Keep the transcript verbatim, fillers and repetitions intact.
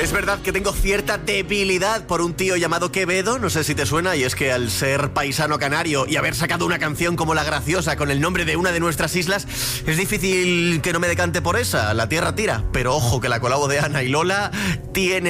Es verdad que tengo cierta debilidad por un tío llamado Quevedo, no sé si te suena, y es que al ser paisano canario y haber sacado una canción como La Graciosa con el nombre de una de nuestras islas, es difícil que no me decante por esa, La Tierra Tira. Pero ojo que la colabo de Ana y Lola tiene